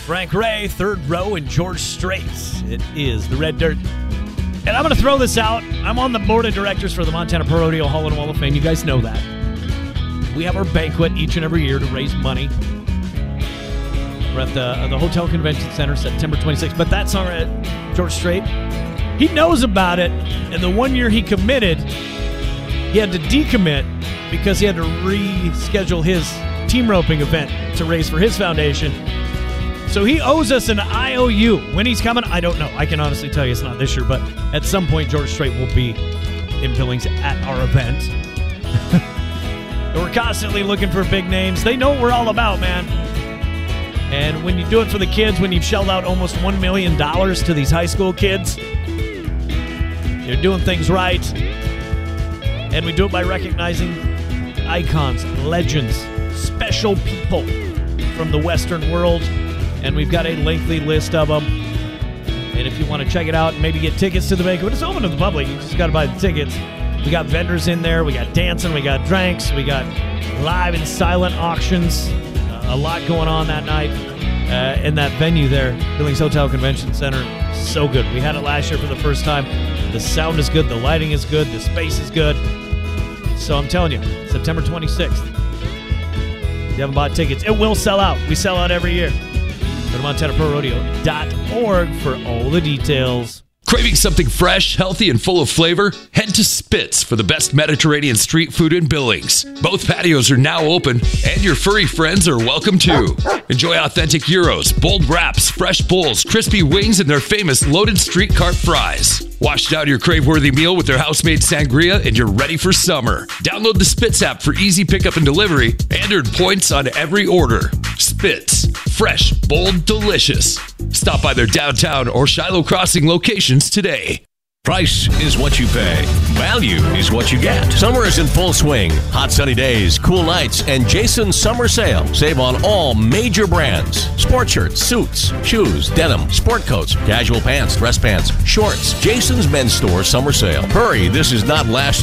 Frank Ray, third row, and George Strait. It is the Red Dirt. And I'm going to throw this out. I'm on the board of directors for the Montana Pro Rodeo Hall and Wall of Fame. You guys know that. We have our banquet each and every year to raise money. We're at the Hotel Convention Center, September 26th. But that's all right. George Strait, he knows about it. And the 1 year he committed, he had to decommit because he had to reschedule his team roping event to raise for his foundation. So he owes us an IOU. When he's coming, I don't know. I can honestly tell you it's not this year, but at some point George Strait will be in Billings at our event. We're constantly looking for big names. They know what we're all about, man. And when you do it for the kids, when you've shelled out almost $1 million to these high school kids, you're doing things right. And we do it by recognizing icons, legends, special people from the Western world. And we've got a lengthy list of them. And if you want to check it out and maybe get tickets to the banquet, it's open to the public. You just got to buy the tickets. We got vendors in there. We got dancing. We got drinks. We got live and silent auctions. A lot going on that night in that venue there, Billings Hotel Convention Center. So good. We had it last year for the first time. The sound is good. The lighting is good. The space is good. So I'm telling you, September 26th. If you haven't bought tickets, it will sell out. We sell out every year. Go to MontanaProRodeo.org for all the details. Craving something fresh, healthy, and full of flavor? Head to Spitz for the best Mediterranean street food in Billings. Both patios are now open, and your furry friends are welcome too. Enjoy authentic gyros, bold wraps, fresh bowls, crispy wings, and their famous loaded street cart fries. Wash down your crave-worthy meal with their house-made sangria, and you're ready for summer. Download the Spitz app for easy pickup and delivery, and earn points on every order. Spitz. Fresh, bold, delicious. Stop by their downtown or Shiloh Crossing locations today. Price is what you pay. Value is what you get. Summer is in full swing. Hot sunny days, cool nights, and Jason's summer sale. Save on all major brands. Sport shirts, suits, shoes, denim, sport coats, casual pants, dress pants, shorts. Jason's men's store summer sale. Hurry, this is not last